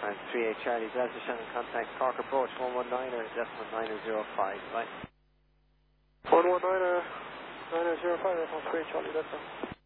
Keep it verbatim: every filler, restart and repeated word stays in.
And three eight Charlie Delta Shannon, contact Cork approach one one nine er decimal niner zero five, bye. one one nine er, niner zero five, that's on three eight Charlie Delta.